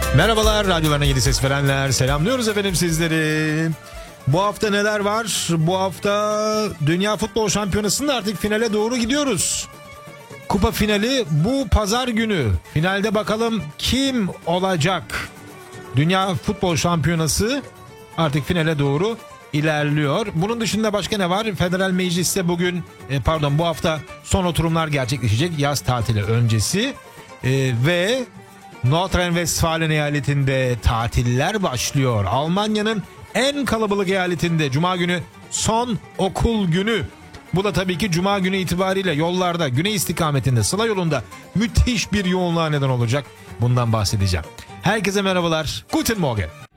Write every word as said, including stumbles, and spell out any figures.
Merhabalar, radyolarına yeni ses verenler. Selamlıyoruz efendim sizleri. Bu hafta neler var? Bu hafta Dünya Futbol Şampiyonası'nda artık finale doğru gidiyoruz. Kupa finali bu pazar günü. Finalde bakalım kim olacak? Dünya Futbol Şampiyonası artık finale doğru ilerliyor. Bunun dışında başka ne var? Federal Meclis'te bugün, pardon bu hafta son oturumlar gerçekleşecek yaz tatili öncesi. Ee, ve Nordrhein-Westfalen eyaletinde tatiller başlıyor. Almanya'nın en kalabalık eyaletinde Cuma günü son okul günü. Bu da tabii ki Cuma günü itibariyle yollarda, güney istikametinde, Sıla yolunda müthiş bir yoğunluğa neden olacak. Bundan bahsedeceğim. Herkese merhabalar. Guten Morgen.